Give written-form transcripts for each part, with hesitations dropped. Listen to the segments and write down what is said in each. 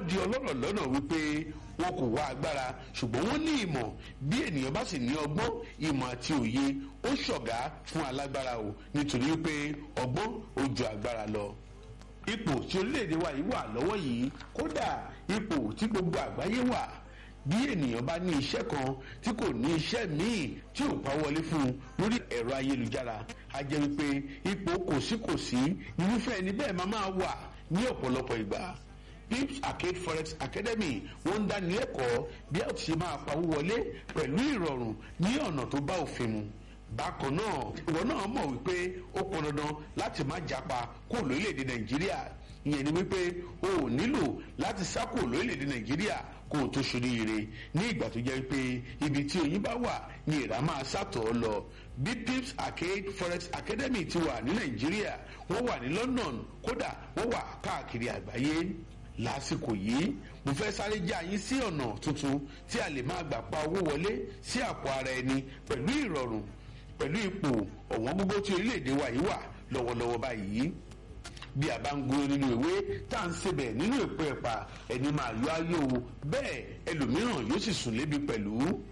di ọlọ́rọ̀ lọ́nà wípé wọn kò wá agbára ṣùgbọ́n wọ́n ní ìmọ̀ bí ènìyàn bá sì ní ọgbọ́n ìmọ̀ àti òye ó ṣọ̀gá fún alágbára o nítorí wípé ọgbọ́n ó ju agbára lọ. ipò tí orílẹ̀-èdè wa yìí wà lọ́wọ́ yìí kódà ipò tí gbogbo àgbáyé wà bí ènìyàn bá ní iṣẹ́ kan tí kò ní iṣẹ́ míì tí ò bá wọlé fún un lórí ẹ̀rọ ayélujára a jẹ́ wípé ipò kòsíkòsí irúfẹ́ ẹni bẹ́ẹ̀ máa wà ní ọ̀pọ̀lọpọ̀ ìgbà. Pips Arcade Forex Academy wọ́n ń dánilẹ́kọ̀ọ́ bí a ti ṣe máa pawó wọlé pẹ̀lú ìrọ̀rùn ní ọ̀nà tó bá òfin mu. bákan náà ìwọ náà mọ̀ wípé ó pọn dandan láti má japa kó lórílẹ̀‐èdè Nàìjíríà ìyẹn ni wípé o ò nílò láti sá kó lórílẹ̀‐èdè Nàìjíríà kó o tó ṣoríire ní ìgbà tó jẹ́ wípé ibi tí oyin bá wà ni ìrà máa sàtọ̀ ọ́ lọ. bí Pips Arcade Forex Academy ti wà ní Nàìjíríà wọ́n wà ní London kódà wọ́n wà káàkiri àgbáyé. lásìkò yìí mo fẹ́ sáré já yín sí ọ̀nà tuntun tí a lè máa gbà pa owó wọlé sí àpò ara ẹni pẹ̀lú ìrọ̀rùn pẹ̀lú ipò ọ̀wọ́n gógó tí orílẹ̀-èdè wa yìí wà lọ́wọ́lọ́wọ́ báyìí. bí a bá ń gbó nínú ìwé tá à ń sebẹ̀ nínú èpo ẹ̀pà ẹni máa yọ ayé o bẹ́ẹ̀ ẹlòmíràn yóò sì sùn lébi pẹ̀lú.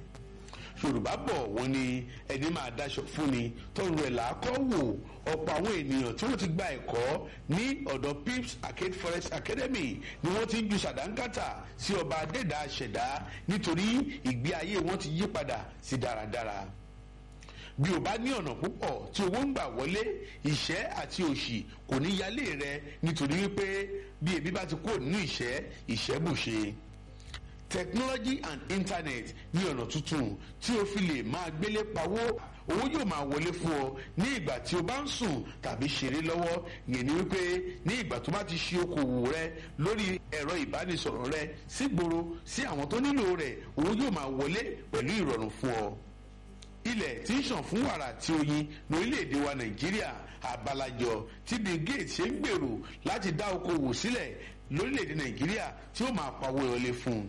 Yorùbá bọ̀ wọ́n ní ẹni máa dáṣọ fún ni tọrùn ẹ̀ làákọ́ wò ọ̀pọ̀ àwọn ènìyàn tí wọ́n ti gba ẹ̀kọ́ ní ọ̀dọ̀ Pips Arcade Forex Academy ni wọ́n ti ń ju ṣàdánkátà sí ọba adẹ́dàá ṣẹ̀dá nítorí ìgbé ayé wọn ti yí padà sí dáradára. bí o bá ní ọ̀nà púpọ̀ tí owó ń gbà wọlé ìṣẹ́ àti òṣì kò ní yálé rẹ nítorí wípé bí ebi bá ti kúrò nínú ìṣẹ́ bùṣe. Technology and internet ní ọ̀nà tuntun tí o fi lè máa gbélé pawó owó yóò máa wọlé fún ọ ní ìgbà tí o bá ń sùn tàbí ṣeré lọ́wọ́ yẹn ni wípé ní ìgbà tó bá ti ṣe okòwò rẹ lórí ẹ̀rọ ìbánisọ̀rọ̀ rẹ sígboro sí àwọn tó nílò rẹ̀ owó yóò máa wọlé pẹ̀lú ìrọ̀rùn fún ọ. ilẹ̀ tí ń ṣàn fún wàrà àti oyin lórílẹ̀‐èdè wa Nàìjíríà àbálàjọ tí Bill Gates ṣe ń gbèrò láti dá okòwò sílẹ̀ lórílẹ̀‐èdè Nàìjíríà tí ó máa pawó wọlé fún un.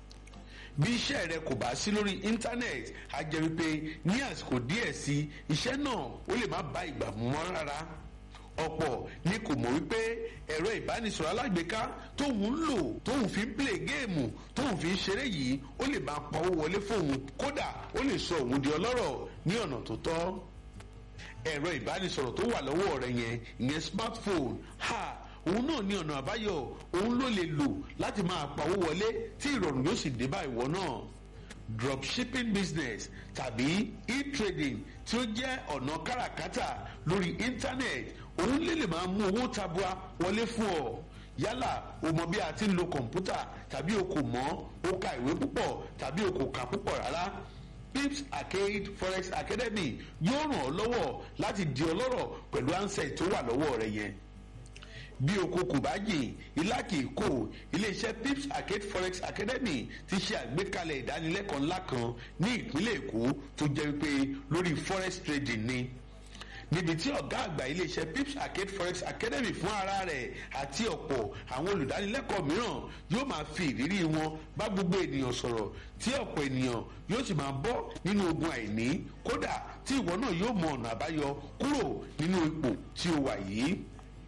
bí iṣẹ́ rẹ kò bá sí lórí íńtánẹ́ẹ̀tì á jẹ́ wípé ní àsìkò díẹ̀ sí iṣẹ́ náà ó lè má bá ìgbà mu mọ́ rárá. ọ̀pọ̀ ni kò mọ̀ wípé ẹ̀rọ ìbánisọ̀rọ̀ alágbèéká tóun ń lò tóun fi ń play géèmù tóun fi ń ṣeré yìí ó lè máa pawó wọlé fóun kódà ó lè sọ òun di ọlọ́rọ̀ ní ọ̀nà tó tọ́. ẹ̀rọ ìbánisọ̀rọ̀ tó wà lọ́wọ́ rẹ yẹn ìyẹn smartphone òun náà ní ọ̀nà àbáyọ òun ló lè lò láti máa pawó wọlé tí ìrọ̀rùn yóò sì dé bá ìwọ náà. dropshipping business tàbí e-trading tí ó jẹ́ ọ̀nà káràkátà lórí íńtánẹ́ẹ̀tì òun lè máa mú owó tabua wọlé fún ọ. yálà o mọ bí a ti ń lo kọ̀ǹpútà tàbí o kò mọ̀ o ka ìwé púpọ̀ tàbí o kò kà púpọ̀ rárá. Pips Arcade Forex Academy yóò ràn ọ́ lọ́wọ́ láti di ọlọ́rọ̀ pẹ̀lú handset tó wà lọ́wọ́ rẹ yẹn. bí oko kò bá jìn ilá kì í kó iléeṣẹ́ Pips Arcade Forex Academy ti ṣe àgbékalẹ̀ ìdánilẹ́kọ̀ọ́ ńlá kan ní ìpínlẹ̀ Èkó tó jẹ́ wípé lórí forex trading ni. níbi tí ọ̀gá àgbà iléeṣẹ́ Pips Arcade Forex Academy fún ara rẹ̀ àti ọ̀pọ̀ àwọn olùdánilẹ́kọ̀ọ́ mìíràn yóò máa fi ìrírí wọn bá gbogbo ènìyàn sọ̀rọ̀ tí ọ̀pọ̀ ènìyàn yóò sì máa bọ́ nínú ogun àìní kódà tí ìwọ náà yóò mọ ọ̀nà àbáyọ kúrò nínú ipò tí o wà yìí.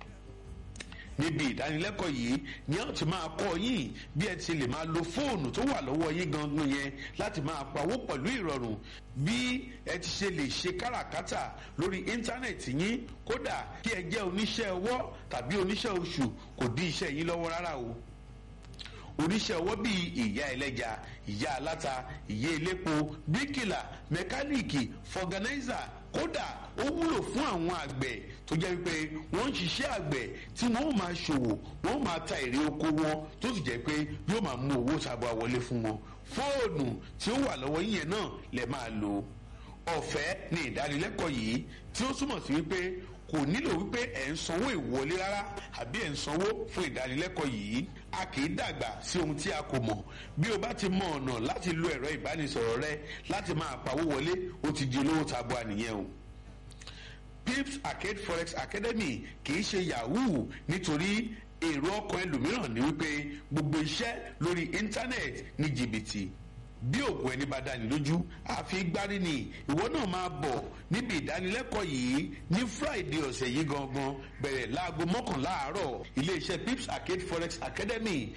níbi ìdánilẹ́kọ̀ọ́ yìí ni a ti máa kọ́ yín bí ẹ ti lè máa lo fóònù tó wà lọ́wọ́ yín gangan yẹn láti máa pawó pẹ̀lú ìrọ̀rùn bí ẹ ti ṣe lè ṣe káràkátà lórí íńtánẹ́ẹ̀tì yín kódà kí ẹ jẹ́ oníṣẹ́ ọwọ́ tàbí oníṣẹ́ oṣù kò dí iṣẹ́ yín lọ́wọ́ rárá o. oníṣẹ́ ọwọ́ bíi ìyá ẹlẹ́ja ìyá aláta ìyá elépo bíríkìlà mẹkáníìkì fọ̀gánáìsà kódà ó wúlò fún àwọn àgbẹ̀ tó jẹ́ wípé wọ́n ń ṣiṣẹ́ àgbẹ̀ tí wọ́n ó máa ṣòwò wọ́n ó máa ta èrè oko wọn tó sì jẹ́ pé yóò máa mú owó tabua wọlé fún wọn. fóònù tí ó wà lọ́wọ́ yín náà lè máa lò. ọ̀fẹ́ ni ìdánilẹ́kọ̀ọ́ yìí tí ó túmọ̀ sí wípé kò nílò wípé ẹ̀ ń sanwó ìwọlé rárá àbí ẹ̀ ń sanwó fún ìdánilẹ́kọ̀ọ́ yìí. a kì í dàgbà sí ohun tí a kò mọ̀. bí o bá ti mọ ọ̀nà láti lo ẹ̀rọ ìbánisọ̀rọ̀ rẹ láti máa pawó wọlé ó ti di olówó tabua nìyẹn o. Pips Arcade Forex Academy kì í ṣe yahoo nítorí èrò ọkàn ẹlòmíràn ní wípé gbogbo iṣẹ́ lórí íńtánẹ́ẹ̀tì ní jìbìtì. bí òògùn ẹni bá dání lójú àfi gbárí ni ìwọ náà máa bọ̀ níbi ìdánilẹ́kọ̀ọ́ yìí ní Friday ọ̀sẹ̀ yìí gangan bẹ̀rẹ̀ láago 11 àárọ̀ iléeṣẹ́ Pips Arcade Forex Academy